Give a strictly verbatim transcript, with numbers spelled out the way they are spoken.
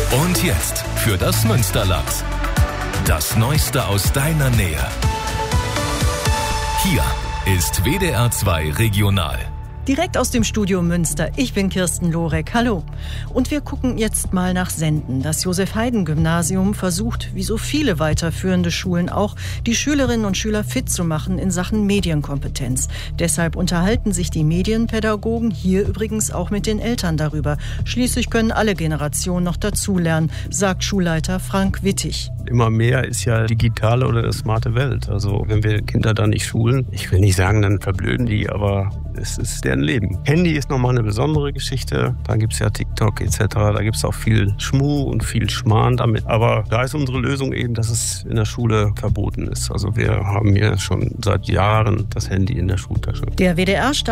Und jetzt für das Münsterland. Das Neueste aus deiner Nähe. Hier ist W D R zwei Regional. Direkt aus dem Studio Münster. Ich bin Kirsten Lorek. Hallo. Und wir gucken jetzt mal nach Senden. Das Josef-Haydn-Gymnasium versucht, wie so viele weiterführende Schulen auch, die Schülerinnen und Schüler fit zu machen in Sachen Medienkompetenz. Deshalb unterhalten sich die Medienpädagogen hier übrigens auch mit den Eltern darüber. Schließlich können alle Generationen noch dazulernen, sagt Schulleiter Frank Wittig. Immer mehr ist ja digitale oder eine smarte Welt. Also wenn wir Kinder da nicht schulen, ich will nicht sagen, dann verblöden die, aber es ist deren Leben. Handy ist nochmal eine besondere Geschichte. Da gibt es ja TikTok et cetera. Da gibt es auch viel Schmuh und viel Schmarrn damit. Aber da ist unsere Lösung eben, dass es in der Schule verboten ist. Also wir haben hier schon seit Jahren das Handy in der Schultasche. Der W D R